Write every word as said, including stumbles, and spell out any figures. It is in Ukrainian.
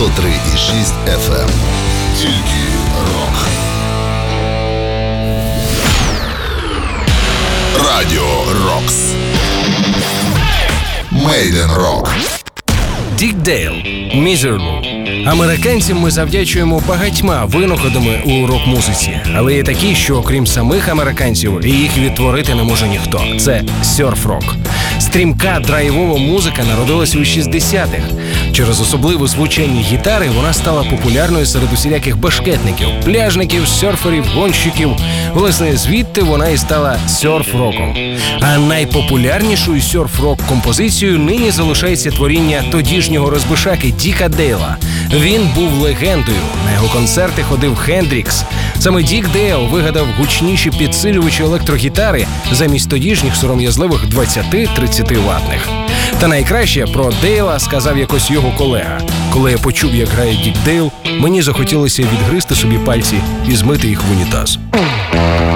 сто три і шість еф ем. Тільки рок. Радіо Рокс. Мейден Рок. Дік Дейл, Miserable. Американцям ми завдячуємо багатьма винаходами у рок-музиці, але є такі, що окрім самих американців їх відтворити не може ніхто. Це сьорф-рок. Стрімка драйвова музика народилася у шістдесятих. Через особливе звучання гітари вона стала популярною серед усіляких башкетників, пляжників, серферів, гонщиків. Власне, звідти вона і стала сьорф-роком. А найпопулярнішою сьорф-рок композицією нині залишається творіння тодішнього розбишаки Діка Дейла. Він був легендою. На його концерти ходив Хендрікс. Саме Дік Дейл вигадав гучніші підсилювачі електрогітари замість тодішніх сором'язливих двадцяти-тридцяти ватних. Та найкраще про Дейла сказав якось його колега. Коли я почув, як грає Дік Дейл, мені захотілося відгризти собі пальці і змити їх в унітаз.